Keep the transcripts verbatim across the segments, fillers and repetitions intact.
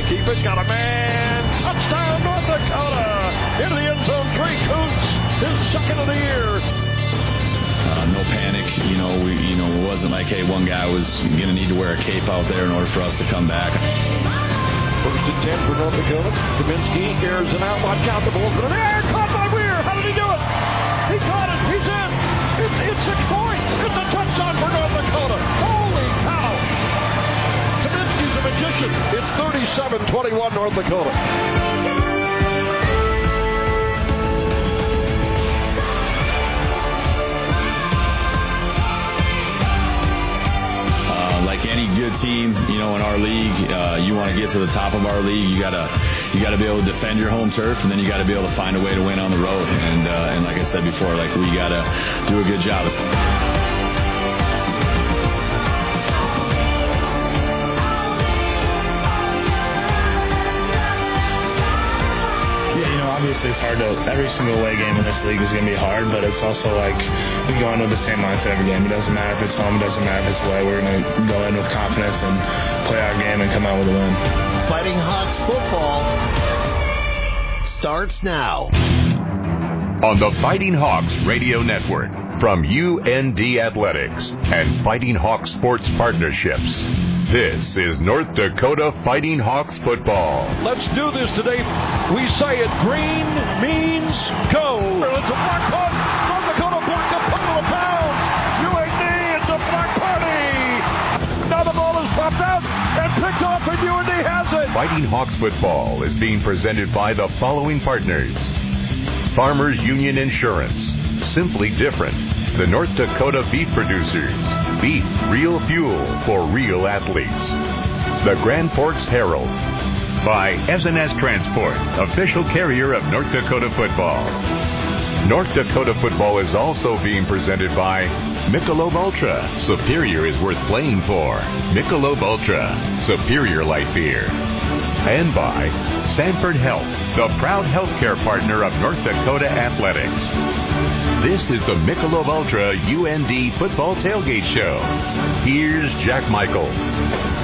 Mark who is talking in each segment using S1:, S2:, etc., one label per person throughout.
S1: to keep it. Got a man. Touchdown, North Dakota. Into the end zone. Trey Koontz, his second of the year.
S2: Uh, no panic. You know, we, you know, it wasn't like, hey, one guy was going to need to wear a cape out there in order for us to come back.
S1: First and ten for North Dakota. Kaminsky airs it out. Watch out, the ball's in the air. Caught by Weir. How did he do it? He caught it. He's in. It's, it's six points. It's a touchdown for North Dakota. Holy cow. Kaminsky's a magician. It's thirty-seven twenty-one North Dakota.
S2: Like any good team, you know, in our league, uh, you want to get to the top of our league. You gotta, you gotta be able to defend your home turf, and then you gotta be able to find a way to win on the road. And uh, and like I said before, like we gotta do a good job.
S3: Obviously, it's hard to, every single away game in this league is going to be hard, but it's also like we go into the same mindset every game. It doesn't matter if it's home, it doesn't matter if it's away. We're going to go in with confidence and play our game and come out with a win.
S4: Fighting Hawks football starts now.
S5: On the Fighting Hawks Radio Network, from U N D Athletics and Fighting Hawks Sports Partnerships, this is North Dakota Fighting Hawks football.
S1: Let's do this today. We say it. Green means go. It's a block punt. North Dakota blocked a punt of a pound. U A D, it's a block party. Now the ball is popped out and picked off, and U N D has it.
S5: Fighting Hawks football is being presented by the following partners: Farmers Union Insurance, Simply Different, the North Dakota Beef Producers, beef, real fuel for real athletes. The Grand Forks Herald. By S and S Transport, official carrier of North Dakota football. North Dakota football is also being presented by Michelob Ultra. Superior is worth playing for. Michelob Ultra, superior light beer. And by Sanford Health, the proud healthcare partner of North Dakota Athletics. This is the Michelob Ultra U N D Football Tailgate Show. Here's Jack Michaels.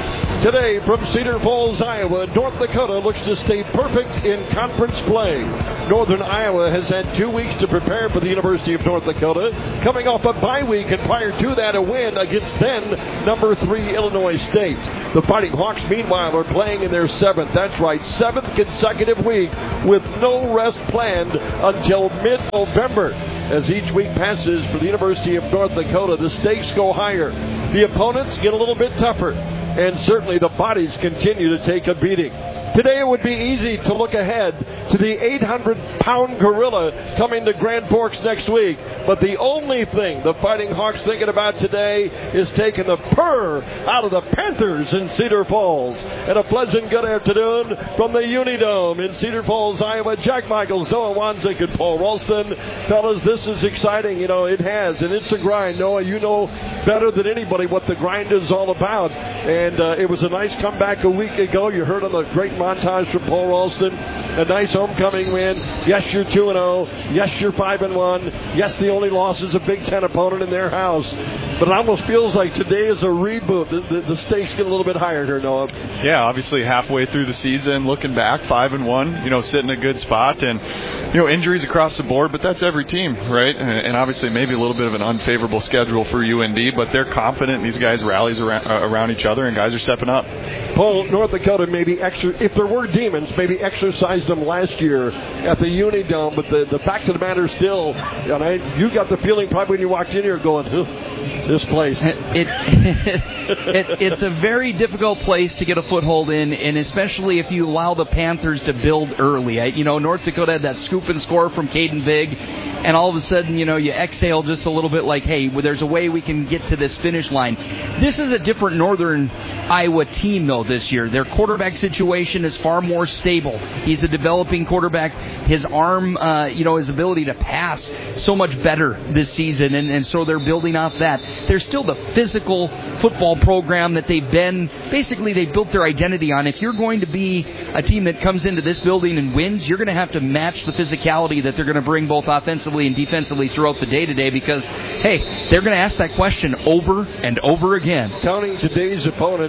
S1: Today from Cedar Falls, Iowa, North Dakota looks to stay perfect in conference play. Northern Iowa has had two weeks to prepare for the University of North Dakota, coming off a bye week and prior to that a win against then number three Illinois State. The Fighting Hawks, meanwhile, are playing in their seventh, that's right, seventh consecutive week with no rest planned until mid-November. As each week passes for the University of North Dakota, the stakes go higher. The opponents get a little bit tougher. And certainly the bodies continue to take a beating. Today it would be easy to look ahead to the eight hundred pound gorilla coming to Grand Forks next week. But the only thing the Fighting Hawks thinking about today is taking the purr out of the Panthers in Cedar Falls. And a pleasant good afternoon from the Unidome in Cedar Falls, Iowa. Jack Michaels, Noah Wanzik, and Paul Ralston. Fellas, this is exciting. You know, it has, and it's a grind. Noah, you know better than anybody what the grind is all about. And uh, it was a nice comeback a week ago. You heard on the great montage from Paul Ralston. A nice homecoming win. Yes, you're two and oh. Yes, you're five and one. Yes, the only loss is a Big Ten opponent in their house. But it almost feels like today is a reboot. The, the, the stakes get a little bit higher here, Noah.
S6: Yeah, obviously halfway through the season, looking back, five and one, you know, sitting in a good spot. And, you know, injuries across the board, but that's every team, right? And, and obviously maybe a little bit of an unfavorable schedule for U N D, but they're confident these guys rallies around, uh, around each other, and guys are stepping up.
S1: Paul, North Dakota maybe, extra, if there were demons, maybe exercised them last year at the Unidome, but the, the fact of the matter still, and I, you got the feeling probably when you walked in here going, this place.
S7: It, it, it's a very difficult place to get a foothold in, and especially if you allow the Panthers to build early. I, you know, North Dakota had that scoop and score from Caden Vig, and all of a sudden, you know, you exhale just a little bit like, hey, well, there's a way we can get to this finish line. This is a different Northern Iowa team, though, this year. Their quarterback situation is far more stable. He's a developing quarterback. His arm, uh, you know, his ability to pass so much better this season, and, and so they're building off that. There's still the physical football program that they've been, basically they've built their identity on. If you're going to be a team that comes into this building and wins, you're going to have to match the physicality that they're going to bring both offensively and defensively throughout the day-to-day because, hey, they're going to ask that question over and over again.
S1: Counting today's opponents,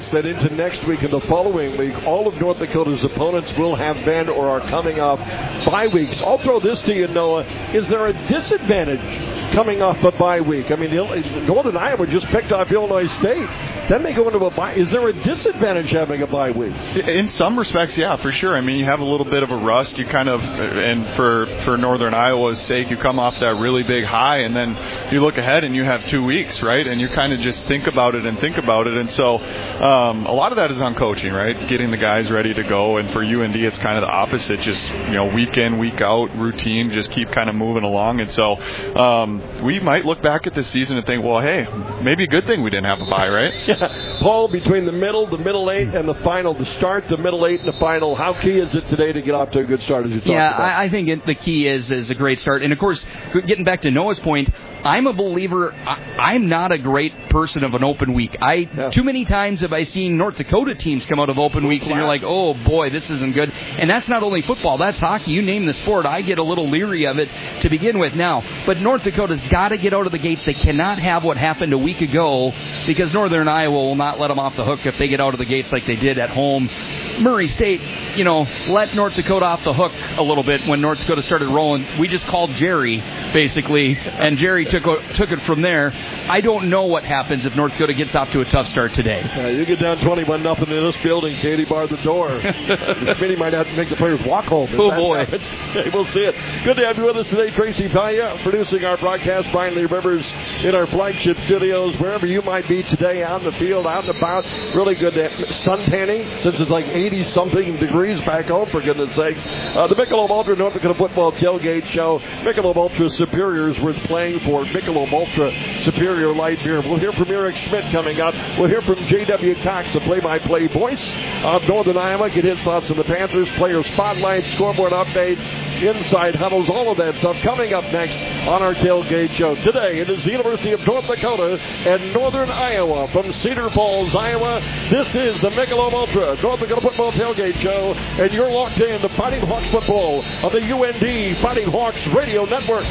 S1: sense that into next week and the following week, all of North Dakota's opponents will have been or are coming off bye weeks. I'll throw this to you, Noah. Is there a disadvantage coming off a bye week? I mean, Northern Iowa just picked off Illinois State. Then they go into a bye. Is there a disadvantage having a bye week?
S6: In some respects, yeah, for sure. I mean, you have a little bit of a rust. You kind of, and for, for Northern Iowa's sake, you come off that really big high, and then you look ahead and you have two weeks, right? And you kind of just think about it and think about it. And so um, a lot of that is on coaching, right? Getting the guys ready to go. And for U N D, it's kind of the opposite. Just, you know, week in, week out, routine, just keep kind of moving along. And so um, we might look back at this season and think, well, hey, maybe a good thing we didn't have a bye, right?
S1: Yeah. Paul, between the middle, the middle eight, and the final, the start, the middle eight, and the final, how key is it today to get off to a good start, as you talked
S7: yeah,
S1: about?
S7: Yeah, I, I think it, the key is is a great start. And, of course, getting back to Noah's point, I'm a believer. I, I'm not a great person of an open week. I yeah. Too many times have I seen North Dakota teams come out of open weeks, and you're like, oh, boy, this isn't good. And that's not only football. That's hockey. You name the sport. I get a little leery of it to begin with now. But North Dakota's got to get out of the gates. They cannot have what happened a week ago, because Northern Iowa will not let them off the hook if they get out of the gates like they did at home. Murray State, you know, let North Dakota off the hook a little bit when North Dakota started rolling. We just called Jerry, basically, and Jerry took took it from there. I don't know what happens if North Dakota gets off to a tough start today.
S1: Uh, you get down twenty-one nothing in this building, Katie, bar the door. The committee might have to make the players walk home.
S7: Oh, boy.
S1: We'll see it. Good to have you with us today, Tracy Paglia, producing our broadcast. Brian Lee Rivers in our flagship studios, wherever you might be today, out in the field, out and about. Really good to have sun tanning, since it's like eighty-something degrees back home, for goodness sakes. Uh, the Michelob Ultra North Dakota Football Tailgate Show. Michelob Ultra Superior is worth playing for. Michelob Ultra Superior Light Beer. We'll hear from Eric Schmidt coming up. We'll hear from J W. Cox, the play-by-play voice of Northern Iowa. Get his thoughts on the Panthers, player spotlights, scoreboard updates, inside huddles, all of that stuff coming up next on our Tailgate Show. Today, it is the University of North Dakota and Northern Iowa from Cedar Falls, Iowa. This is the Michelob Ultra North Dakota Football Tailgate Show, and you're locked in to Fighting Hawks football on the U N D Fighting Hawks Radio Network.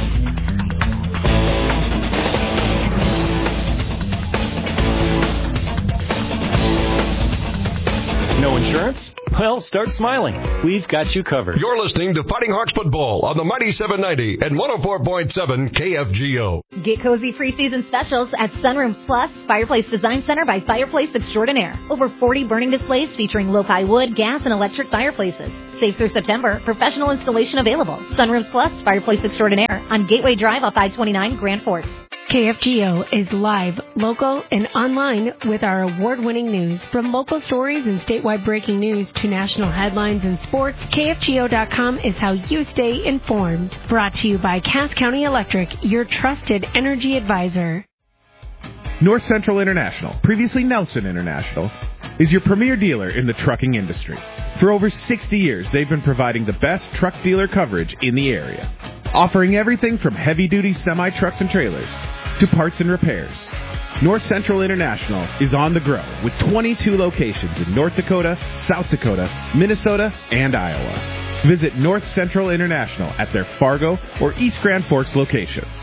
S8: No insurance? Well, start smiling. We've got you covered.
S9: You're listening to Fighting Hawks football on the Mighty seven ninety and one oh four point seven K F G O.
S10: Get cozy preseason specials at Sunrooms Plus, Fireplace Design Center by Fireplace Extraordinaire. Over forty burning displays featuring lo-fi wood, gas, and electric fireplaces. Save through September. Professional installation available. Sunrooms Plus, Fireplace Extraordinaire on Gateway Drive off I twenty-nine, Grand Forks.
S11: K F G O is live, local, and online with our award-winning news. From local stories and statewide breaking news to national headlines and sports, K F G O dot com is how you stay informed. Brought to you by Cass County Electric, your trusted energy advisor.
S12: North Central International, previously Nelson International, is your premier dealer in the trucking industry. For over sixty years, they've been providing the best truck dealer coverage in the area, offering everything from heavy-duty semi-trucks and trailers to parts and repairs. North Central International is on the grow with twenty-two locations in North Dakota, South Dakota, Minnesota, and Iowa. Visit North Central International at their Fargo or East Grand Forks locations.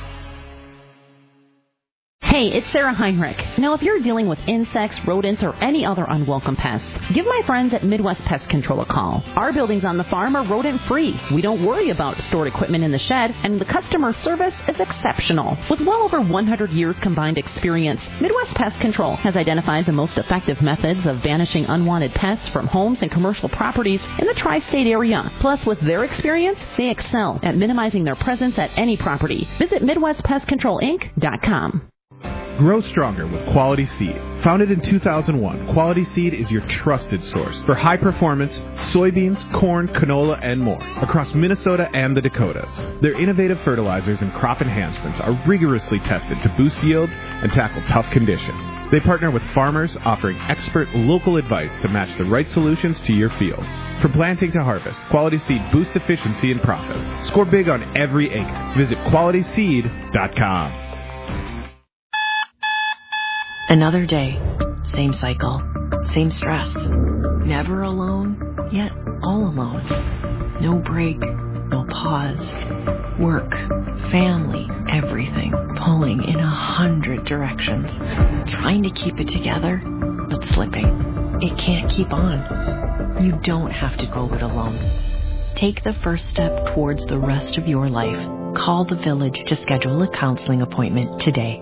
S13: Hey, it's Sarah Heinrich. Now, if you're dealing with insects, rodents, or any other unwelcome pests, give my friends at Midwest Pest Control a call. Our buildings on the farm are rodent-free. We don't worry about stored equipment in the shed, and the customer service is exceptional. With well over one hundred years combined experience, Midwest Pest Control has identified the most effective methods of banishing unwanted pests from homes and commercial properties in the tri-state area. Plus, with their experience, they excel at minimizing their presence at any property. Visit Midwest Pest Control Inc dot com.
S12: Grow stronger with Quality Seed. Founded in two thousand one, Quality Seed is your trusted source for high-performance soybeans, corn, canola, and more across Minnesota and the Dakotas. Their innovative fertilizers and crop enhancements are rigorously tested to boost yields and tackle tough conditions. They partner with farmers, offering expert local advice to match the right solutions to your fields. From planting to harvest, Quality Seed boosts efficiency and profits. Score big on every acre. Visit quality seed dot com.
S14: Another day, same cycle, same stress. Never alone, yet all alone. No break, no pause. Work, family, everything pulling in a hundred directions. Trying to keep it together, but not slipping. It can't keep on. You don't have to go it alone. Take the first step towards the rest of your life. Call the Village to schedule a counseling appointment today.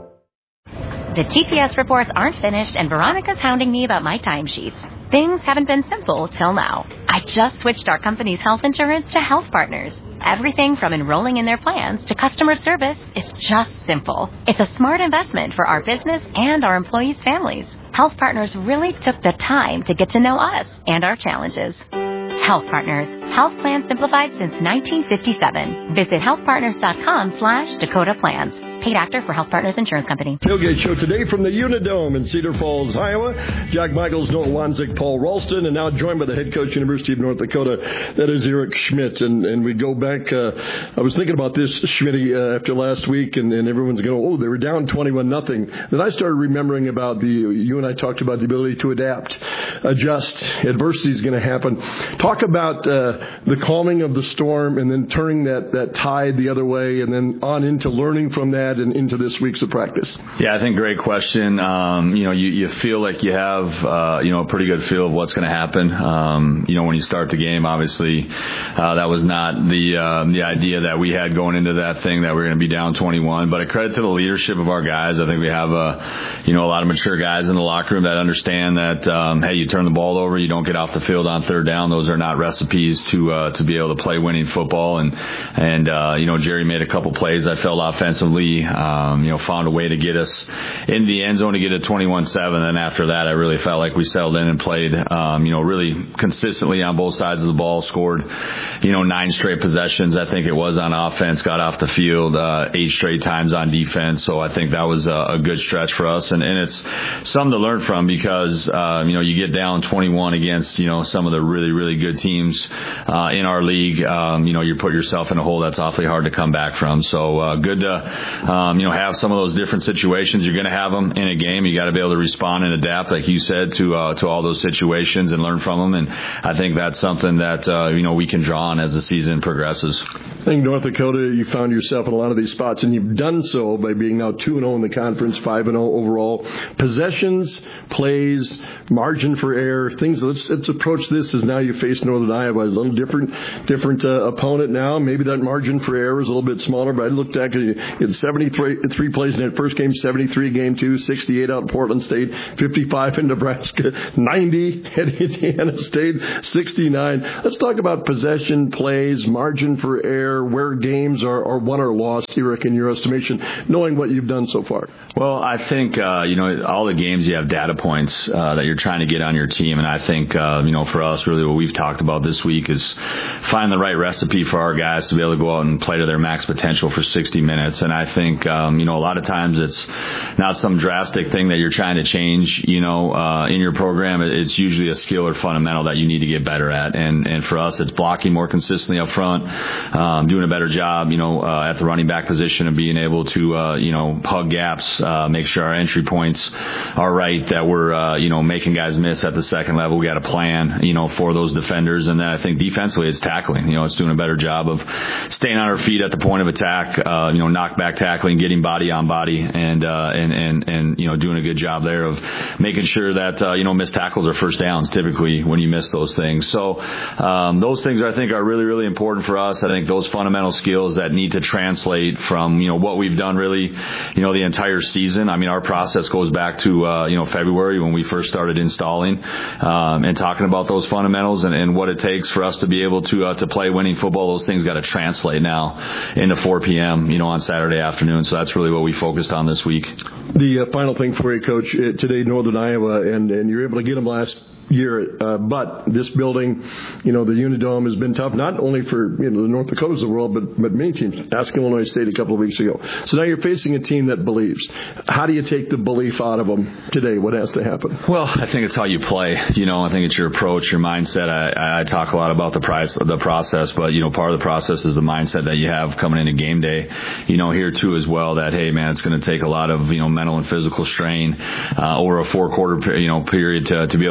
S15: The T P S reports aren't finished, and Veronica's hounding me about my timesheets. Things haven't been simple till now. I just switched our company's health insurance to Health Partners. Everything from enrolling in their plans to customer service is just simple. It's a smart investment for our business and our employees' families. Health Partners really took the time to get to know us and our challenges. Health Partners. Health plans simplified since nineteen fifty-seven. Visit healthpartners.com slash Dakota Plans. Paid actor for Health Partners Insurance Company.
S1: Tailgate show today from the Unidome in Cedar Falls, Iowa. Jack Michaels, Noah Wanzik, Paul Ralston, and now joined by the head coach, University of North Dakota. That is Eric Schmidt. And, and we go back. Uh, I was thinking about this, Schmidt, uh, after last week, and, and everyone's going, oh, they were down twenty-one nothing. Then I started remembering about the, you and I talked about the ability to adapt, adjust. Adversity is going to happen. Talk about uh, the calming of the storm and then turning that, that tide the other way and then on into learning from that and into this week's of practice.
S2: Yeah, I think great question. Um, you know, you, you feel like you have, uh, you know, a pretty good feel of what's going to happen. Um, you know, when you start the game, obviously, uh, that was not the, uh, the idea that we had going into that thing that we we're going to be down twenty-one, but a credit to the leadership of our guys. I think we have a, you know, a lot of mature guys in the locker room that understand that, um, hey, you turn the ball over, you don't get off the field on third down. Those are not recipes to, uh, to be able to play winning football. And, and, uh, you know, Jerry made a couple plays I felt offensively. Um, you know, found a way to get us in the end zone to get it twenty-one seven. And after that, I really felt like we settled in and played, um, you know, really consistently on both sides of the ball, scored, you know, nine straight possessions. I think it was on offense, got off the field, uh, eight straight times on defense. So I think that was a, a good stretch for us. And, and it's something to learn from because, uh, you know, you get down twenty-one against, you know, some of the really, really good teams, uh, in our league. Um, you know, you put yourself in a hole that's awfully hard to come back from. So, uh, good to, Um, you know, have some of those different situations. You're going to have them in a game. You got to be able to respond and adapt, like you said, to uh, to all those situations and learn from them. And I think that's something that uh, you know we can draw on as the season progresses.
S1: I think North Dakota, you found yourself in a lot of these spots, and you've done so by being now two and zero in the conference, five and zero overall. Possessions, plays, margin for error, things. Let's let's approach this as now you face Northern Iowa, a little different different uh, opponent now. Maybe that margin for error is a little bit smaller, but I looked at it. It's seventy-three three plays in that first game, seventy-three game two, sixty-eight out in Portland State, fifty-five in Nebraska, ninety at Indiana State, sixty-nine. Let's talk about possession, plays, margin for error, where games are, are won or lost, Eric, in your estimation, knowing what you've done so far.
S2: Well, I think, uh, you know, all the games you have data points uh, that you're trying to get on your team. And I think, uh, you know, for us, really what we've talked about this week is find the right recipe for our guys to be able to go out and play to their max potential for sixty minutes. And I think, um, you know, a lot of times it's not some drastic thing that you're trying to change, you know, uh, in your program. It's usually a skill or fundamental that you need to get better at. And, and for us, it's blocking more consistently up front, um, doing a better job, you know, uh, at the running back position and being able to, uh, you know, hug gaps, uh, make sure our entry points are right, that we're, uh, you know, making guys miss at the second level. We got a plan, you know, for those defenders. And then I think defensively it's tackling, you know, it's doing a better job of staying on our feet at the point of attack, uh, you know, knockback tackling, getting body on body and, uh, and, and, and, you know, doing a good job there of making sure that, uh, you know, missed tackles are first downs typically when you miss those things. So, um, those things I think are really, really important for us. I think those fundamental skills that need to translate from, you know, what we've done really, you know, the entire season. I mean, our process goes back to, uh, you know, February when we first started installing, um, and talking about those fundamentals and, and what it takes for us to be able to, uh, to play winning football. Those things got to translate now into four p.m., you know, on Saturday afternoon. So that's really what we focused on this week.
S1: The uh, final thing for you, Coach, uh, today, Northern Iowa, and, and you're able to get them last year, uh, but this building, you know, the Unidome has been tough, not only for, you know, the North Dakotas of the world, but, but many teams. Ask Illinois State a couple of weeks ago. So now you're facing a team that believes. How do you take the belief out of them today? What has to happen?
S2: Well, I think it's how you play. You know, I think it's your approach, your mindset. I, I talk a lot about the price, the process, but, you know, part of the process is the mindset that you have coming into game day, you know, here too as well, that, hey, man, it's going to take a lot of, you know, mental and physical strain, uh, over a four quarter, you know, period to, to be able to win.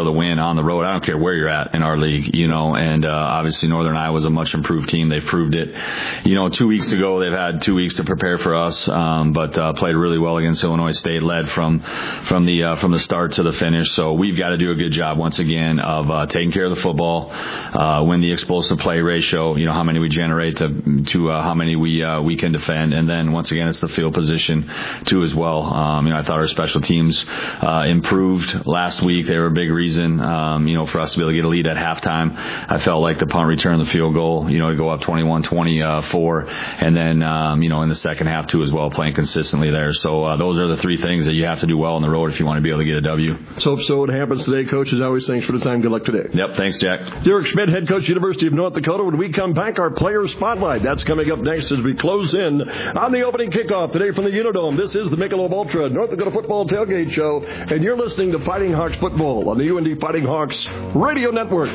S2: on the road. I don't care where you're at in our league, you know, and uh, obviously Northern Iowa is a much improved team. They've proved it. You know, two weeks ago they've had two weeks to prepare for us, um, but uh, played really well against Illinois State, led from from the uh, from the start to the finish. So we've got to do a good job once again of uh, taking care of the football, uh, win the explosive play ratio, you know, how many we generate to to uh, how many we uh, we can defend, and then once again it's the field position too as well. Um, you know, I thought our special teams uh, improved last week. They were a big reason, um, you know, for us to be able to get a lead at halftime. I felt like the punt return, the field goal, you know, to go up twenty-one twenty-four, and then um, you know, in the second half too as well, playing consistently there. So uh, those are the three things that you have to do well on the road if you want to be able to get a W.
S1: So so it happens today, Coach. As always, thanks for the time. Good luck today.
S2: Yep, thanks, Jack.
S1: Derek Schmidt, head coach, University of North Dakota. When we come back, our player spotlight. That's coming up next as we close in on the opening kickoff today from the Unidome. This is the Michelob Ultra North Dakota Football Tailgate Show, and you're listening to Fighting Hawks Football on the U N D Fighting Hawks Radio Network.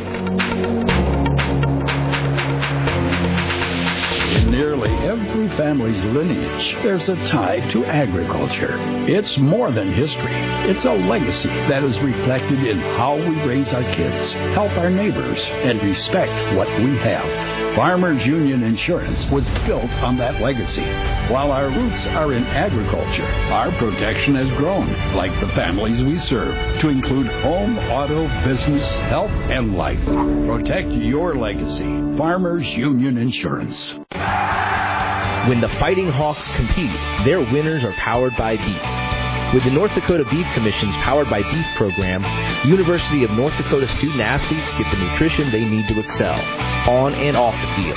S16: In nearly every family's lineage, there's a tie to agriculture. It's more than history. It's a legacy that is reflected in how we raise our kids, help our neighbors, and respect what we have. Farmers Union Insurance was built on that legacy. While our roots are in agriculture, our protection has grown, like the families we serve, to include home, auto, business, health, and life. Protect your legacy. Farmers Union Insurance.
S17: When the Fighting Hawks compete, their winners are powered by beef. With the North Dakota Beef Commission's Powered by Beef program, University of North Dakota student athletes get the nutrition they need to excel, on and off the field.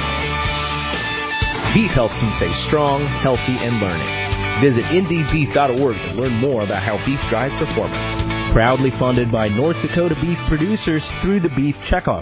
S17: Beef helps them stay strong, healthy, and learning. Visit indeed beef dot org to learn more about how beef drives performance. Proudly funded by North Dakota beef producers through the Beef Checkoff.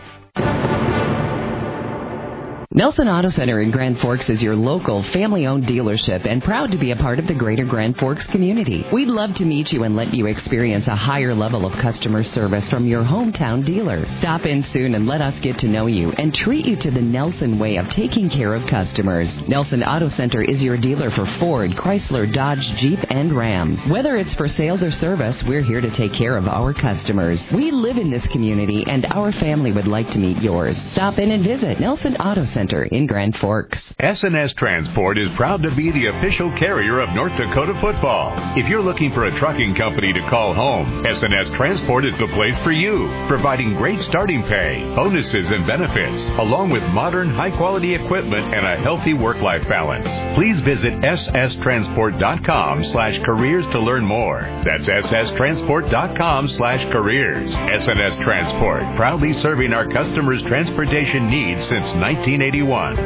S18: Nelson Auto Center in Grand Forks is your local, family-owned dealership and proud to be a part of the greater Grand Forks community. We'd love to meet you and let you experience a higher level of customer service from your hometown dealer. Stop in soon and let us get to know you and treat you to the Nelson way of taking care of customers. Nelson Auto Center is your dealer for Ford, Chrysler, Dodge, Jeep, and Ram. Whether it's for sales or service, we're here to take care of our customers. We live in this community and our family would like to meet yours. Stop in and visit Nelson Auto Center in Grand Forks.
S5: S and S Transport is proud to be the official carrier of North Dakota football. If you're looking for a trucking company to call home, S and S Transport is the place for you, providing great starting pay, bonuses, and benefits, along with modern, high-quality equipment and a healthy work-life balance. Please visit s s transport dot com slash careers to learn more. That's s s transport dot com slash careers. S and S Transport, proudly serving our customers' transportation needs since nineteen eighty-one.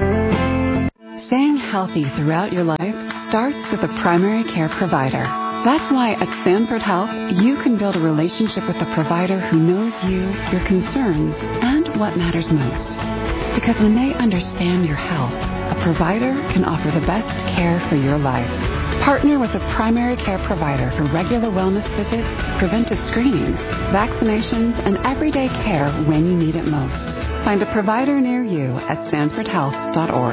S19: Staying healthy throughout your life starts with a primary care provider. That's why at Sanford Health, you can build a relationship with a provider who knows you, your concerns, and what matters most. Because when they understand your health, a provider can offer the best care for your life. Partner with a primary care provider for regular wellness visits, preventive screenings, vaccinations, and everyday care when you need it most. Find a provider near you at sanford health dot org.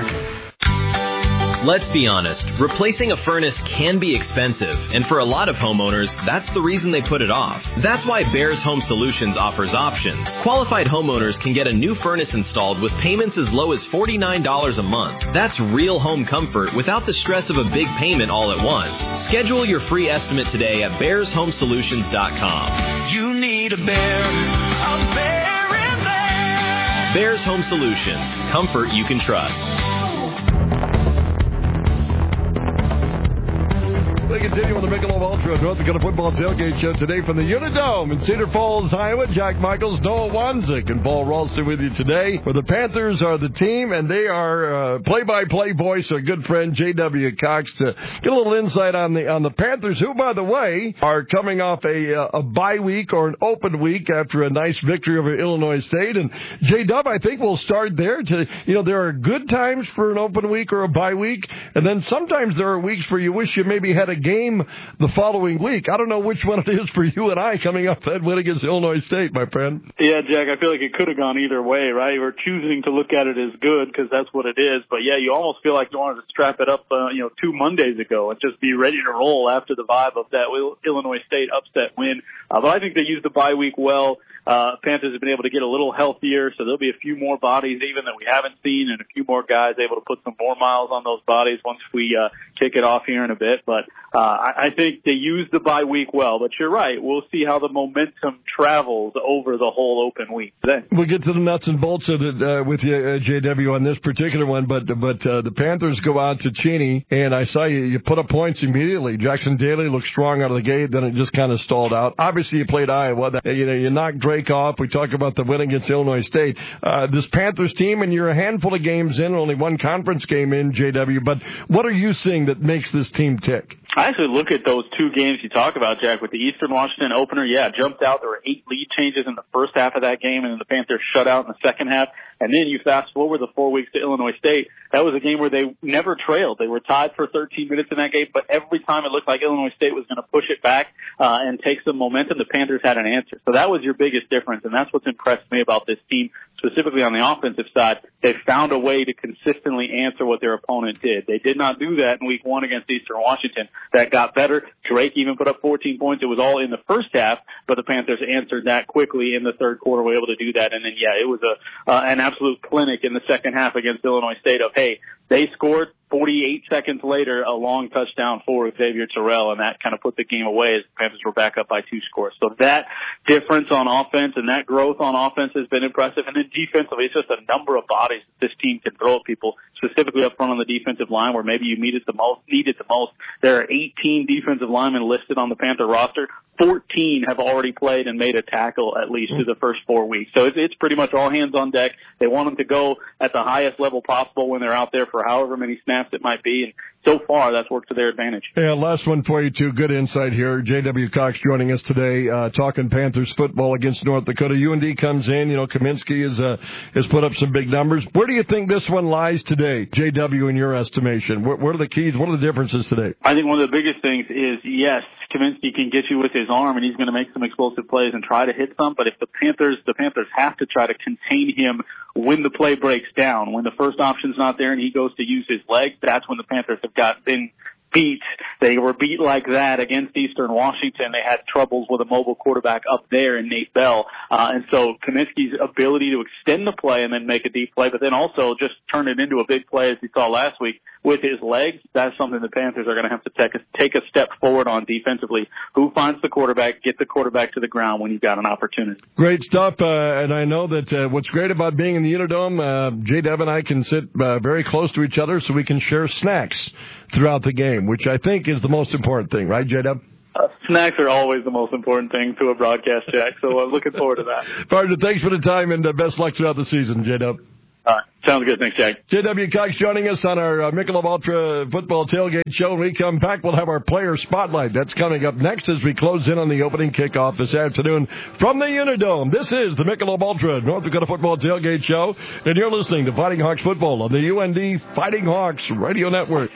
S20: Let's be honest, replacing a furnace can be expensive, and for a lot of homeowners, that's the reason they put it off. That's why Bears Home Solutions offers options. Qualified homeowners can get a new furnace installed with payments as low as forty-nine dollars a month. That's real home comfort without the stress of a big payment all at once. Schedule your free estimate today at bears home solutions dot com.
S21: You need a bear, a bear in there.
S20: Bears Home Solutions. Comfort you can trust.
S1: We continue with the Michelob Ultra North Dakota Football Tailgate Show today from the Unidome in Cedar Falls, Iowa. Jack Michaels, Noah Wanzik, and Paul Ralston with you today, where the Panthers are the team, and they are uh, play-by-play voice, our good friend J W. Cox, to get a little insight on the on the Panthers, who, by the way, are coming off a uh, a bye week or an open week after a nice victory over Illinois State. And J W, I think we'll start there. To you know, there are good times for an open week or a bye week, and then sometimes there are weeks where you wish you maybe had a game the following week. I don't know which one it is for you and I coming off that win against Illinois State, my friend.
S22: Yeah, Jack, I feel like it could have gone either way, right? We're choosing to look at it as good because that's what it is. But, yeah, you almost feel like you wanted to strap it up, uh, you know, two Mondays ago and just be ready to roll after the vibe of that Illinois State upset win. Uh, but I think they used the bye week well. uh, Panthers have been able to get a little healthier, so there'll be a few more bodies even that we haven't seen, and a few more guys able to put some more miles on those bodies once we uh, kick it off here in a bit. But uh, I, I think they used the bye week well. But you're right. We'll see how the momentum travels over the whole open week today.
S1: We'll get to the nuts and bolts of it uh, with you, uh, J W, on this particular one. But but uh, the Panthers go out to Cheney, and I saw you, you put up points immediately. Jackson Daly looked strong out of the gate, then it just kind of stalled out. Obviously, you played Iowa. You know, you knocked Drake off. We talk about the win against Illinois State. Uh, this Panthers team, and you're a handful of games in, only one conference game in, J W. But what are you seeing that makes this team tick?
S22: I actually look at those two games you talk about, Jack, with the Eastern Washington opener. Yeah, jumped out. There were eight lead changes in the first half of that game, and then the Panthers shut out in the second half. And then you fast forward the four weeks to Illinois State. That was a game where they never trailed. They were tied for thirteen minutes in that game, but every time it looked like Illinois State was going to push it back uh, and take some momentum, the Panthers had an answer. So that was your biggest difference, and that's what's impressed me about this team, specifically on the offensive side. They found a way to consistently answer what their opponent did. They did not do that in week one against Eastern Washington. That got better. Drake even put up fourteen points. It was all in the first half, but the Panthers answered that quickly in the third quarter, were able to do that. And then, yeah, it was a uh, an absolute clinic in the second half against Illinois State of, hey, they scored. forty-eight seconds later, a long touchdown for Xavier Terrell, and that kind of put the game away as the Panthers were back up by two scores. So that difference on offense and that growth on offense has been impressive. And then defensively, it's just a number of bodies that this team can throw at people, specifically up front on the defensive line where maybe you needed the most. Needed the most. There are eighteen defensive linemen listed on the Panther roster. fourteen have already played and made a tackle at least through the first four weeks. So it's, it's pretty much all hands on deck. They want them to go at the highest level possible when they're out there for however many snaps it might be. And so far, that's worked to their advantage.
S1: Yeah, last one for you, too. Good insight here. J W. Cox joining us today, uh, talking Panthers football against North Dakota. U N D comes in. You know, Kaminsky has, uh, has put up some big numbers. Where do you think this one lies today, J W, in your estimation? What, what are the keys? What are the differences today?
S22: I think one of the biggest things is, yes, Kaminsky can get you with his arm, and he's going to make some explosive plays and try to hit some. But if the Panthers, the Panthers have to try to contain him when the play breaks down. When the first option's not there and he goes to use his legs, that's when the Panthers have got been beat. They were beat like that against Eastern Washington. They had troubles with a mobile quarterback up there in Nate Bell. Uh, and so Kaminsky's ability to extend the play and then make a deep play, but then also just turn it into a big play as we saw last week with his legs, that's something the Panthers are going to have to take a, take a step forward on defensively. Who finds the quarterback, get the quarterback to the ground when you've got an opportunity.
S1: Great stuff, uh, and I know that uh, what's great about being in the Unidome, uh, J-Dub and I can sit uh, very close to each other so we can share snacks throughout the game, which I think is the most important thing, right, J-Dub?
S22: Uh, snacks are always the most important thing to a broadcast, Jack, so I'm uh, looking forward to that.
S1: Partner, thanks for the time, and uh, best luck throughout the season, J-Dub.
S22: All right. Sounds good. Thanks, Jack.
S1: J W. Cox joining us on our uh, Michelob Ultra Football Tailgate Show. When we come back, we'll have our player spotlight. That's coming up next as we close in on the opening kickoff this afternoon from the Unidome. This is the Michelob Ultra North Dakota Football Tailgate Show, and you're listening to Fighting Hawks Football on the U N D Fighting Hawks Radio Network.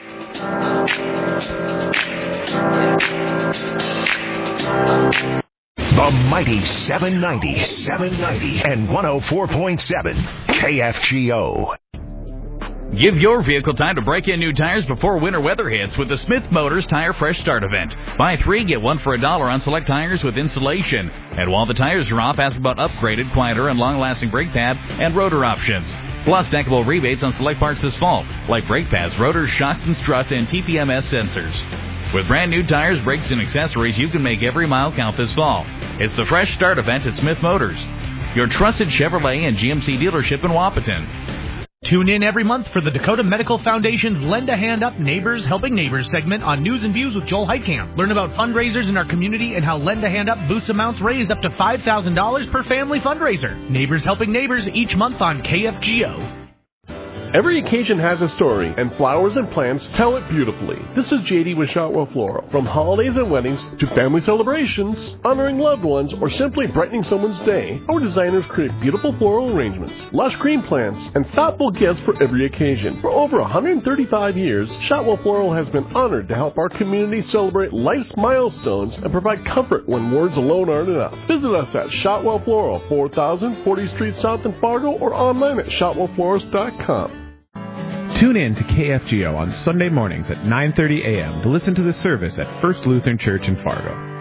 S5: The mighty seven ninety, seven ninety, and one oh four point seven K F G O.
S7: Give your vehicle time to break in new tires before winter weather hits with the Smith Motors Tire Fresh Start event. Buy three, get one for a dollar on select tires with installation. And while the tires are off, ask about upgraded, quieter, and long-lasting brake pad and rotor options. Plus, stackable rebates on select parts this fall, like brake pads, rotors, shocks and struts, and T P M S sensors. With brand new tires, brakes, and accessories, you can make every mile count this fall. It's the Fresh Start event at Smith Motors, your trusted Chevrolet and G M C dealership in Wapaton.
S3: Tune in every month for the Dakota Medical Foundation's Lend a Hand Up Neighbors Helping Neighbors segment on News and Views with Joel Heitkamp. Learn about fundraisers in our community and how Lend a Hand Up boosts amounts raised up to five thousand dollars per family fundraiser. Neighbors Helping Neighbors each month on K F G O.
S4: Every occasion has a story, and flowers and plants tell it beautifully. This is J D with Shotwell Floral. From holidays and weddings to family celebrations, honoring loved ones, or simply brightening someone's day, our designers create beautiful floral arrangements, lush green plants, and thoughtful gifts for every occasion. For over one hundred thirty-five years, Shotwell Floral has been honored to help our community celebrate life's milestones and provide comfort when words alone aren't enough. Visit us at Shotwell Floral, four thousand fortieth Street South in Fargo, or online at shotwell florist dot com.
S12: Tune in to K F G O on Sunday mornings at nine thirty a.m. to listen to the service at First Lutheran Church in Fargo.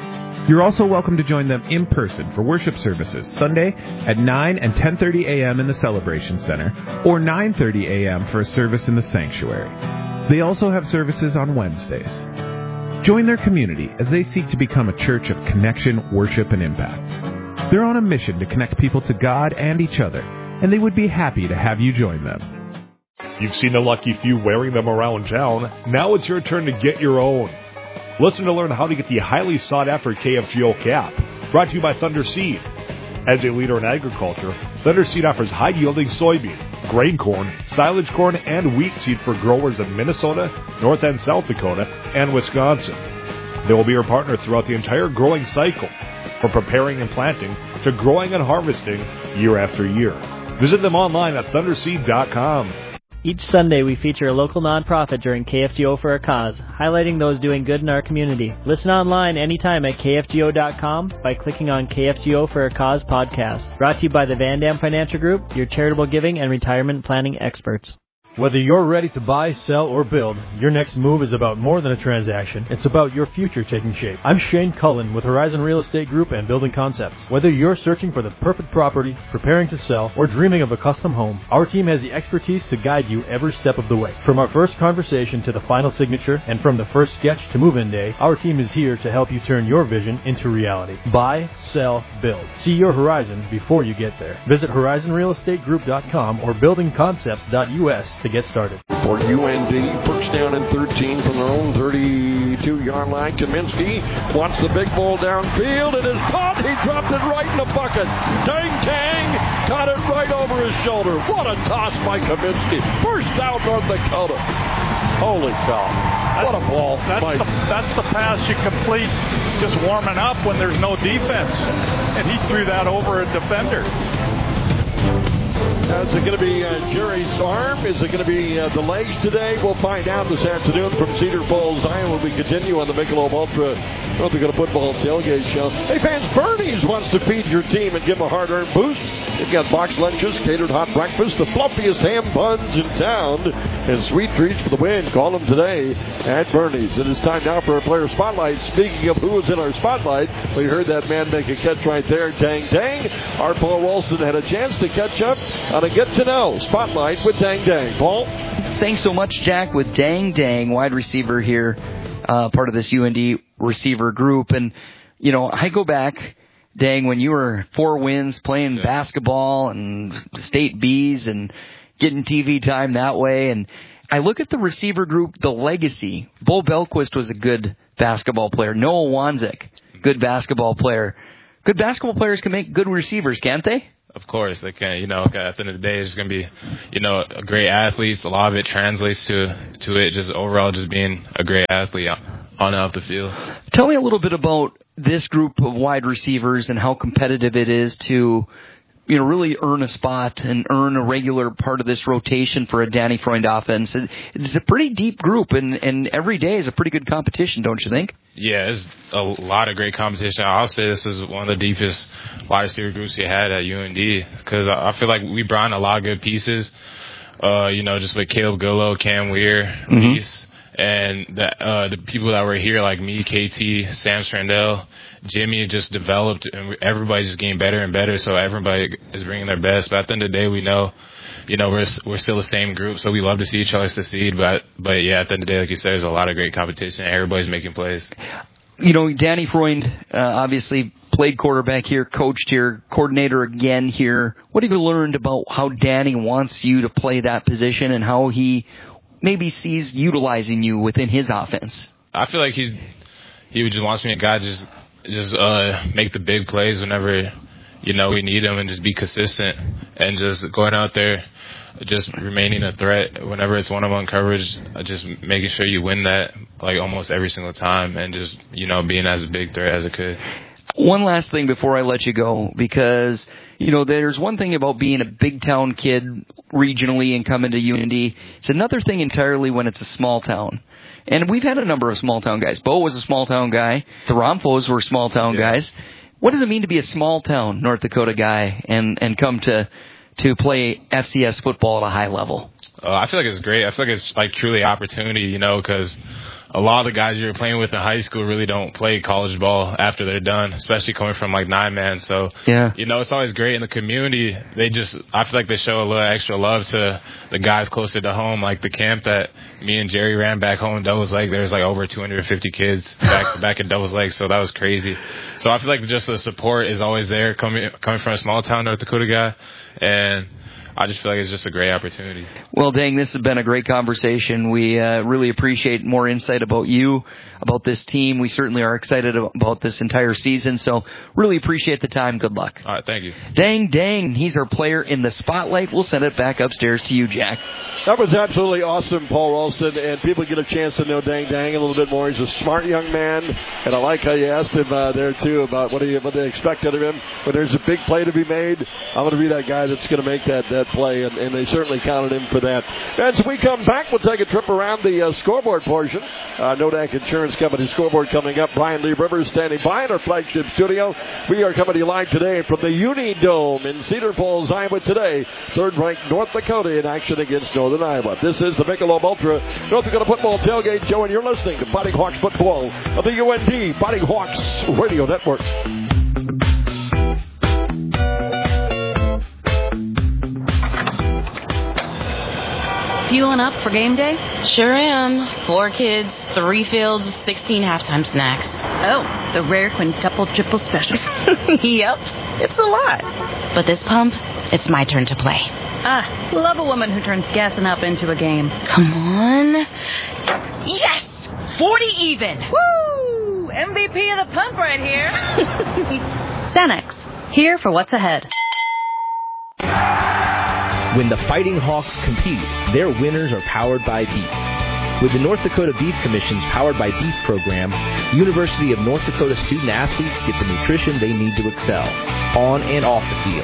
S12: You're also welcome to join them in person for worship services Sunday at nine and ten thirty a.m. in the Celebration Center, or nine thirty a.m. for a service in the sanctuary. They also have services on Wednesdays. Join their community as they seek to become a church of connection, worship, and impact. They're on a mission to connect people to God and each other, and they would be happy to have you join them.
S6: You've seen a lucky few wearing them around town. Now it's your turn to get your own. Listen to learn how to get the highly sought-after K F G O cap. Brought to you by Thunder Seed. As a leader in agriculture, Thunder Seed offers high-yielding soybean, grain corn, silage corn, and wheat seed for growers in Minnesota, North and South Dakota, and Wisconsin. They will be your partner throughout the entire growing cycle, from preparing and planting to growing and harvesting year after year. Visit them online at thunder seed dot com.
S8: Each Sunday, we feature a local nonprofit during K F G O for a Cause, highlighting those doing good in our community. Listen online anytime at K F G O dot com by clicking on K F G O for a Cause podcast. Brought to you by the Van Dam Financial Group, your charitable giving and retirement planning experts.
S23: Whether you're ready to buy, sell, or build, your next move is about more than a transaction. It's about your future taking shape. I'm Shane Cullen with Horizon Real Estate Group and Building Concepts. Whether you're searching for the perfect property, preparing to sell, or dreaming of a custom home, our team has the expertise to guide you every step of the way. From our first conversation to the final signature, and from the first sketch to move-in day, our team is here to help you turn your vision into reality. Buy, sell, build. See your horizon before you get there. Visit horizon real estate group dot com or building concepts dot U S to get started.
S1: For U N D, first down and thirteen from their own thirty-two-yard line. Kaminsky wants the big ball downfield. It is caught. He dropped it right in the bucket. Dang Tang caught it right over his shoulder. What a toss by Kaminsky. First down, North Dakota. Holy cow. What a ball.
S24: That's the, that's the pass you complete just warming up when there's no defense. And he threw that over a defender.
S1: Uh, is it going to be uh, Jerry's arm? Is it going to be uh, the legs today? We'll find out this afternoon from Cedar Falls, Iowa. We continue on the Michelob Ultra North Dakota Football Tailgate Show. Hey, fans, Bernie's wants to feed your team and give them a hard-earned boost. They've got box lunches, catered hot breakfast, the fluffiest ham buns in town, and sweet treats for the win. Call them today at Bernie's. It is time now for our player spotlight. Speaking of who is in our spotlight, we heard that man make a catch right there. Dang, dang. Our Paul Wilson had a chance to catch up on a get-to-know spotlight with Dang Dang. Paul?
S7: Thanks so much, Jack, with Dang Dang, wide receiver here, uh, part of this U N D receiver group. And, you know, I go back, Dang, when you were four wins playing yeah. basketball and state B's and getting T V time that way. And I look at the receiver group, the legacy. Bo Belquist was a good basketball player. Noah Wanzik, good basketball player. Good basketball players can make good receivers, can't they?
S25: Of course, they can. You know, at the end of the day, it's going to be, you know, a great athletes. A lot of it translates to to it just overall just being a great athlete on and off the field.
S7: Tell me a little bit about this group of wide receivers and how competitive it is to, you know, really earn a spot and earn a regular part of this rotation for a Danny Freund offense. It's a pretty deep group, and, and every day is a pretty good competition, don't you think?
S25: Yeah, it's a lot of great competition. I'll say this is one of the deepest wide receiver groups we had at U N D because I feel like we brought in a lot of good pieces, uh, you know, just with Caleb Gillow, Cam Weir, mm-hmm. Reese, and the, uh, the people that were here like me, K T, Sam Strandell, Jimmy just developed, and everybody's just getting better and better, so everybody is bringing their best. But at the end of the day, we know, you know, we're we're still the same group, so we love to see each other succeed. But, but yeah, at the end of the day, like you said, there's a lot of great competition. Everybody's making plays.
S7: You know, Danny Freund uh, obviously played quarterback here, coached here, coordinator again here. What have you learned about how Danny wants you to play that position and how he maybe sees utilizing you within his offense?
S25: I feel like he's he just wants me a guy just just uh, make the big plays whenever, you know, we need him and just be consistent and just going out there, just remaining a threat whenever it's one-on-one coverage, just making sure you win that like almost every single time and just, you know, being as a big threat as it could.
S7: One last thing before I let you go, because, you know, there's one thing about being a big town kid regionally and coming to U N D. It's another thing entirely when it's a small town. And we've had a number of small town guys. Bo was a small town guy. The Romfos were small town yeah. guys. What does it mean to be a small town North Dakota guy and, and come to to play F C S football at a high level?
S25: Uh, I feel like it's great. I feel like it's like truly opportunity, you know, because a lot of the guys you're playing with in high school really don't play college ball after they're done, especially coming from like nine man. So,
S7: yeah.
S25: you know, it's always great in the community. They just, I feel like they show a little extra love to the guys closer to home. Like the camp that me and Jerry ran back home in Devil's Lake, there was like over two hundred fifty kids back, back in Devil's Lake. So that was crazy. So I feel like just the support is always there coming, coming from a small town North Dakota guy. And I just feel like it's just a great opportunity.
S7: Well, Dang, this has been a great conversation. We uh, really appreciate more insight about you, about this team. We certainly are excited about this entire season, so really appreciate the time. Good luck.
S25: All right, thank you.
S7: Dang, Dang, he's our player in the spotlight. We'll send it back upstairs to you, Jack.
S1: That was absolutely awesome, Paul Ralston, and people get a chance to know Dang Dang a little bit more. He's a smart young man, and I like how you asked him uh, there, too, about what, do you, what they expect out of him. When there's a big play to be made, I'm going to be that guy that's going to make that, that play, and, and they certainly counted him for that. As we come back, we'll take a trip around the uh, scoreboard portion. Uh, Nodak Insurance Company scoreboard coming up. Brian Lee Rivers standing by in our flagship studio. We are coming to you live today from the Unidome in Cedar Falls, Iowa today. Third-ranked North Dakota in action against Northern Iowa. This is the Michelob Ultra North Dakota Football Tailgate Show, and you're listening to Fighting Hawks Football of the U N D Fighting Hawks Radio Network.
S9: Fueling up for game day? Sure am. Four kids, three fields, sixteen halftime snacks. Oh, the rare quintuple triple special. Yep, it's a lot. But this pump, it's my turn to play. Ah, love a woman who turns gassing up into a game. Come on. Yes! forty even. Woo! M V P of the pump right here. Xanax, here for what's ahead.
S17: When the Fighting Hawks compete, their winners are powered by beef. With the North Dakota Beef Commission's Powered by Beef program, University of North Dakota student athletes get the nutrition they need to excel, on and off the field.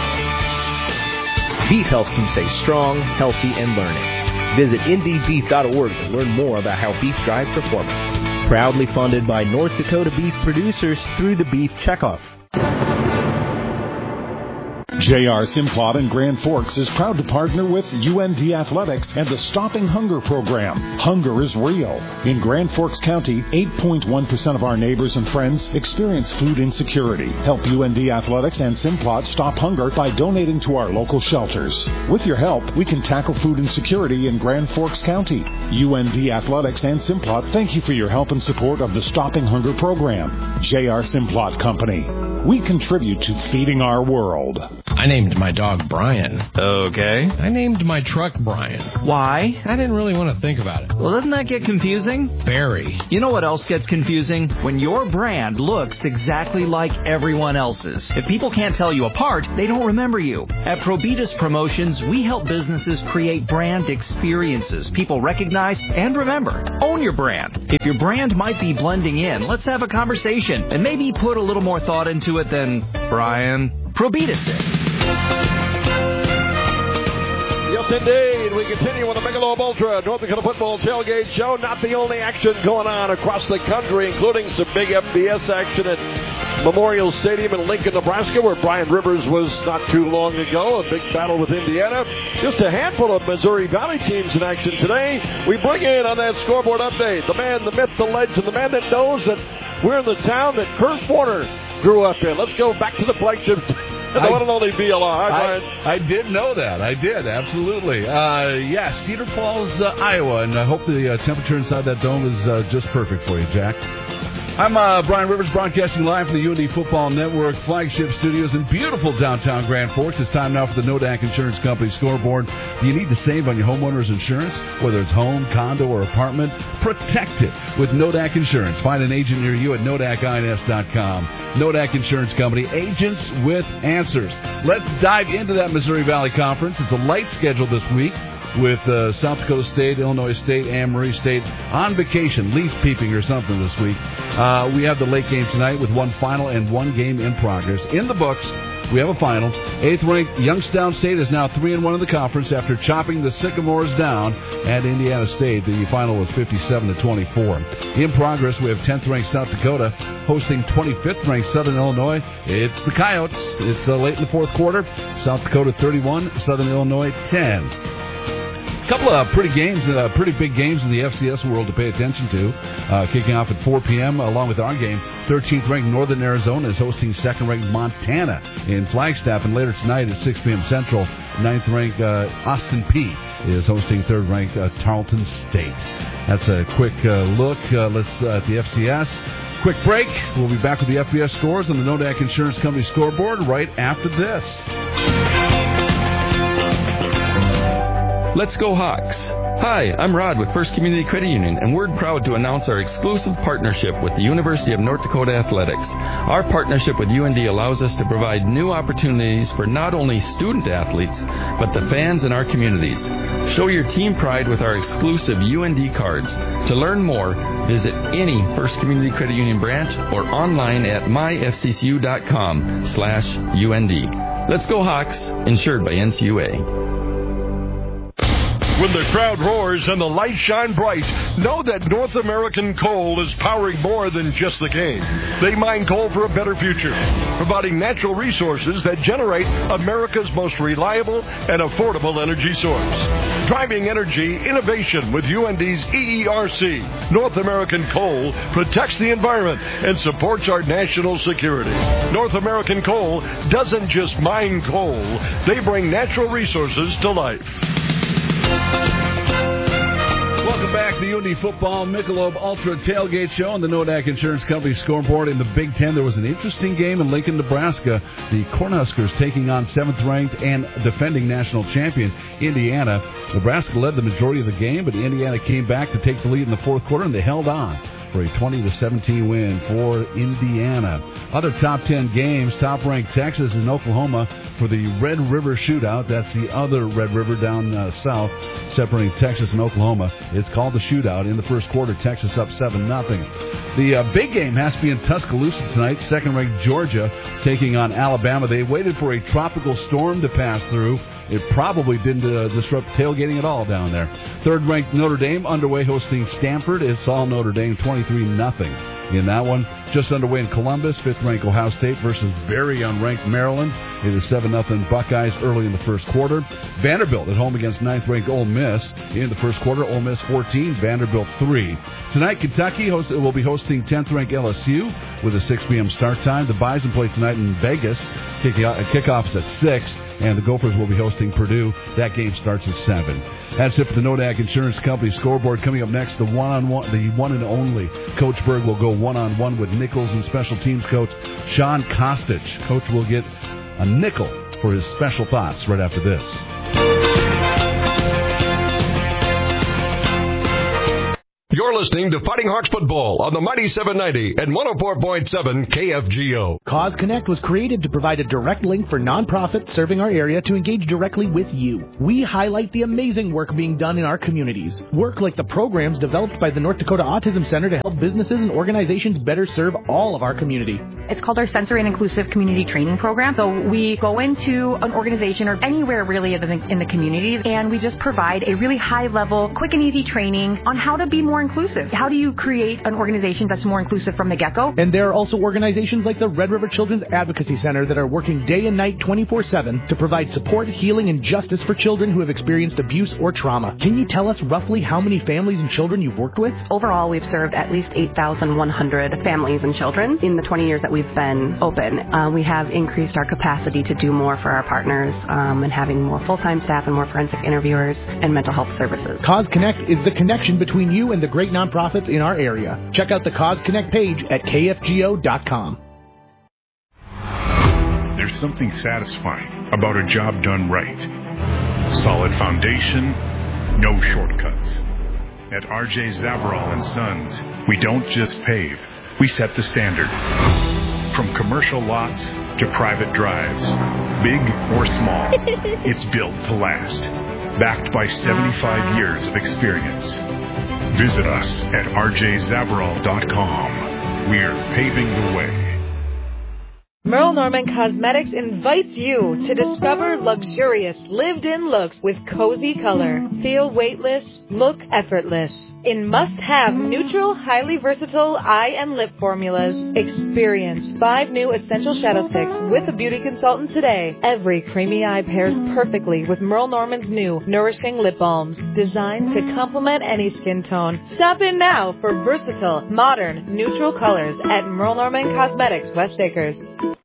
S17: Beef helps them stay strong, healthy, and learning. Visit indeed beef dot org to learn more about how beef drives performance. Proudly funded by North Dakota beef producers through the Beef Checkoff.
S10: J R Simplot in Grand Forks is proud to partner with U N D Athletics and the Stopping Hunger program. Hunger is real. In Grand Forks County, eight point one percent of our neighbors and friends experience food insecurity. Help U N D Athletics and Simplot stop hunger by donating to our local shelters. With your help, we can tackle food insecurity in Grand Forks County. U N D Athletics and Simplot thank you for your help and support of the Stopping Hunger program. J R Simplot Company. We contribute to feeding our world.
S11: I named my dog Brian.
S7: Okay.
S11: I named my truck Brian.
S7: Why?
S11: I didn't really want to think about it.
S7: Well, doesn't that get confusing?
S11: Very.
S7: You know what else gets confusing? When your brand looks exactly like everyone else's. If people can't tell you apart, they don't remember you. At Probitas Promotions, we help businesses create brand experiences people recognize and remember. Own your brand. If your brand might be blending in, let's have a conversation and maybe put a little more thought into it than Brian. Probitas it.
S1: Yes, indeed. We continue with the Michelob Ultra North Dakota Football Tailgate Show. Not the only action going on across the country, including some big F B S action at Memorial Stadium in Lincoln, Nebraska, where Brian Rivers was not too long ago. A big battle with Indiana. Just a handful of Missouri Valley teams in action today. We bring in on that scoreboard update the man, the myth, the legend, the man that knows that we're in the town that Kurt Warner grew up in. Let's go back to the flagship. The
S13: I,
S1: one and only B L R. Hi, Brian.
S13: I, I did know that. I did, absolutely. Uh, yeah, Cedar Falls, uh, Iowa, and I hope the uh, temperature inside that dome is uh, just perfect for you, Jack. I'm uh, Brian Rivers, broadcasting live from the U N D Football Network flagship studios in beautiful downtown Grand Forks. It's time now for the Nodak Insurance Company scoreboard. Do you need to save on your homeowner's insurance? Whether it's home, condo, or apartment, protect it with Nodak Insurance. Find an agent near you at nodak I N S dot com. Nodak Insurance Company, agents with answers. Let's dive into that Missouri Valley Conference. It's a light schedule this week, with uh, South Dakota State, Illinois State, and Murray State on vacation, leaf peeping or something this week. Uh, we have the late game tonight with one final and one game in progress. In the books, we have a final. Eighth-ranked Youngstown State is now three and one in the conference after chopping the Sycamores down at Indiana State. The final was fifty-seven to twenty-four. In progress, we have tenth-ranked South Dakota hosting twenty-fifth-ranked Southern Illinois. It's the Coyotes. It's uh, late in the fourth quarter. South Dakota thirty-one, Southern Illinois ten. couple of pretty games, uh, pretty big games in the F C S world to pay attention to. Uh, kicking off at four p.m. along with our game. thirteenth ranked Northern Arizona is hosting second ranked Montana in Flagstaff. And later tonight at six p.m. Central, ninth ranked uh, Austin Peay is hosting third ranked uh, Tarleton State. That's a quick uh, look. Uh, let's uh, at the F C S. Quick break. We'll be back with the F B S scores on the Nodak Insurance Company scoreboard right after this.
S2: Let's go Hawks. Hi, I'm Rod with First Community Credit Union, and we're proud to announce our exclusive partnership with the University of North Dakota Athletics. Our partnership with U N D allows us to provide new opportunities for not only student athletes, but the fans in our communities. Show your team pride with our exclusive U N D cards. To learn more, visit any First Community Credit Union branch or online at my f c c u dot com slash U N D. Let's go Hawks, insured by N C U A.
S1: When the crowd roars and the lights shine bright, know that North American Coal is powering more than just the game. They mine coal for a better future, providing natural resources that generate America's most reliable and affordable energy source. Driving energy innovation with U N D's E E R C. North American Coal protects the environment and supports our national security. North American Coal doesn't just mine coal, they bring natural resources to life.
S13: Welcome back to the U N D Football Michelob Ultra Tailgate Show on the Nodak Insurance Company scoreboard. In the Big Ten, there was an interesting game in Lincoln, Nebraska. The Cornhuskers taking on seventh-ranked and defending national champion Indiana. Nebraska led the majority of the game, but Indiana came back to take the lead in the fourth quarter, and they held on for a twenty to seventeen win for Indiana. Other top ten games, top-ranked Texas and Oklahoma for the Red River Shootout. That's the other Red River down uh, south, separating Texas and Oklahoma. It's called the Shootout. In the first quarter, Texas up seven nothing. The uh, big game has to be in Tuscaloosa tonight. Second-ranked Georgia taking on Alabama. They waited for a tropical storm to pass through. It probably didn't uh, disrupt tailgating at all down there. Third-ranked Notre Dame underway hosting Stanford. It's all Notre Dame, twenty-three nothing in that one. Just underway in Columbus, fifth-ranked Ohio State versus very unranked Maryland. It is seven nothing Buckeyes early in the first quarter. Vanderbilt at home against ninth-ranked Ole Miss. In the first quarter, Ole Miss fourteen, Vanderbilt three. Tonight, Kentucky host, will be hosting tenth-ranked L S U with a six p.m. start time. The Bison play tonight in Vegas. Kickoffs at six. And the Gophers will be hosting Purdue. That game starts at seven. That's it for the Nodak Insurance Company scoreboard. Coming up next, the one-on-one, the one and only Coach Berg will go one-on-one with Nichols and special teams coach Sean Kostich. Coach will get a nickel for his special thoughts right after this.
S1: You're listening to Fighting Hawks Football on the Mighty seven ninety and one oh four point seven K F G O.
S3: Cause Connect was created to provide a direct link for nonprofits serving our area to engage directly with you. We highlight the amazing work being done in our communities. Work like the programs developed by the North Dakota Autism Center to help businesses and organizations better serve all of our community.
S14: It's called our Sensory and Inclusive Community Training Program. So we go into an organization or anywhere really in the, in the community, and we just provide a really high-level, quick and easy training on how to be more inclusive. How do you create an organization that's more inclusive from the get-go?
S3: And there are also organizations like the Red River Children's Advocacy Center that are working day and night twenty-four seven to provide support, healing, and justice for children who have experienced abuse or trauma. Can you tell us roughly how many families and children you've worked with?
S14: Overall, we've served at least eight thousand one hundred families and children in the twenty years that we've been open. Uh, we have increased our capacity to do more for our partners um, and having more full-time staff and more forensic interviewers and mental health services.
S3: Cause Connect is the connection between you and the great nonprofits in our area. Check out the Cause Connect page at K F G O dot com.
S15: There's something satisfying about a job done right. Solid foundation, no shortcuts. At R J Zavarol and Sons, we don't just pave, we set the standard. From commercial lots to private drives, big or small, it's built to last. Backed by seventy-five years of experience. Visit us at R J Zavarol dot com. We're paving the way.
S16: Merle Norman Cosmetics invites you to discover luxurious lived-in looks with cozy color. Feel weightless, look effortless. in must-have neutral, highly versatile eye and lip formulas. Experience five new essential shadow sticks with a beauty consultant today. Every creamy eye pairs perfectly with Merle Norman's new Nourishing Lip Balms, designed to complement any skin tone. Stop in now for versatile, modern, neutral colors at Merle Norman Cosmetics, West Acres.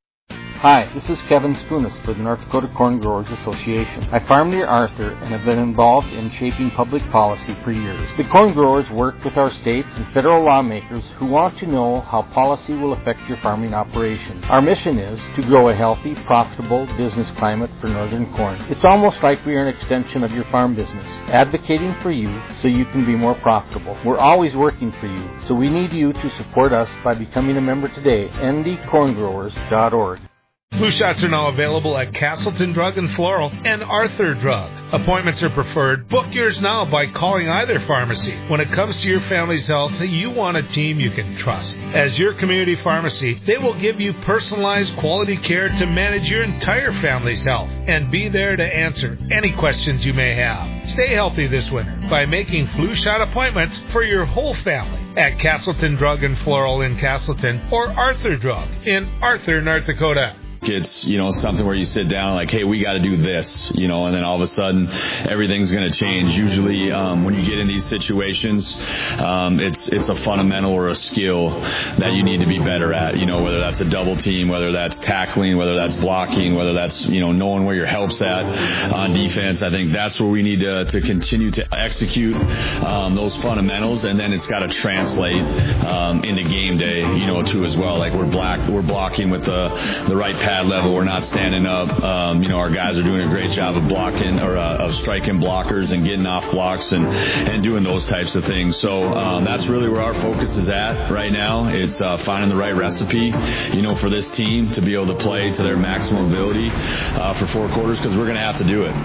S18: Hi, this is Kevin Spoonis for the North Dakota Corn Growers Association. I farm near Arthur and have been involved in shaping public policy for years. The corn growers work with our state and federal lawmakers who want to know how policy will affect your farming operation. Our mission is to grow a healthy, profitable business climate for northern corn. It's almost like we are an extension of your farm business, advocating for you so you can be more profitable. We're always working for you, so we need you to support us by becoming a member today. N D corn growers dot org.
S19: Flu shots are now available at Castleton Drug and Floral and Arthur Drug. Appointments are preferred. Book yours now by calling either pharmacy. When it comes to your family's health, you want a team you can trust. As your community pharmacy, they will give you personalized quality care to manage your entire family's health and be there to answer any questions you may have. Stay healthy this winter by making flu shot appointments for your whole family at Castleton Drug and Floral in Castleton or Arthur Drug in Arthur, North Dakota.
S20: It's, you know, something where you sit down like, hey, we got to do this, you know, and then all of a sudden everything's going to change. Usually um, when you get in these situations, um, it's it's a fundamental or a skill that you need to be better at, you know, whether that's a double team, whether that's tackling, whether that's blocking, whether that's, you know, knowing where your help's at on defense. I think that's where we need to, to continue to execute um, those fundamentals, and then it's got to translate um, into game day, you know, too as well. Like we're black, we're blocking with the the right pad level. We're not standing up. Um, you know, our guys are doing a great job of blocking or uh, of striking blockers and getting off blocks and, and doing those types of things. So um, that's really where our focus is at right now. It's uh, finding the right recipe, you know, for this team to be able to play to their maximum ability uh, for four quarters, because we're going to have to do it.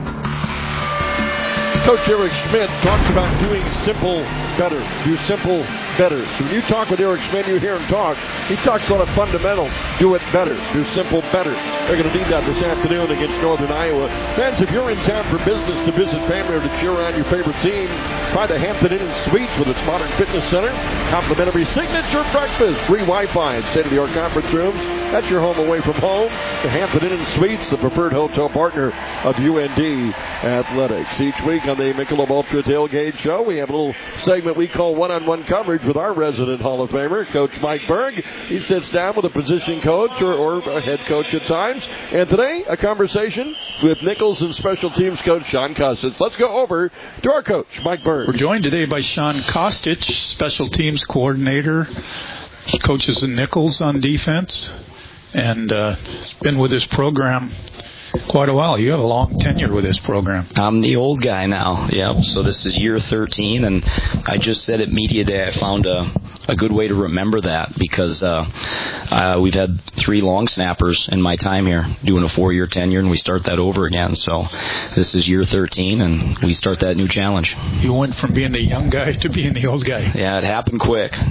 S1: Coach Eric Schmidt talks about doing simple better. Do simple better. So when you talk with Eric Schmidt, you hear him talk. He talks on a fundamental. Do it better. Do simple better. They're going to need that this afternoon against Northern Iowa. Fans, if you're in town for business, to visit family, or to cheer on your favorite team, try the Hampton Inn and Suites with its modern fitness center, complimentary signature breakfast, free Wi-Fi, and state-of-the-art conference rooms. That's your home away from home. The Hampton Inn and Suites, the preferred hotel partner of U N D Athletics. Each week on the Michelob Ultra Tailgate Show, we have a little segment we call one-on-one coverage with our resident Hall of Famer, Coach Mike Berg. He sits down with a position coach or, or a head coach at times. And today, a conversation with Nichols and special teams coach Sean Kostic. Let's go over to our coach, Mike Berg.
S21: We're joined today by Sean Kostic, special teams coordinator, coaches in Nichols on defense, and uh, has been with this program quite a while. You have a long tenure with this program.
S22: I'm the old guy now, yeah. So this is year thirteen, and I just said at Media Day I found a, a good way to remember that, because uh, uh, we've had three long snappers in my time here doing a four-year tenure, and we start that over again. So this is year thirteen, and we start that new challenge.
S21: You went from being the young guy to being the old guy.
S22: Yeah, it happened quick.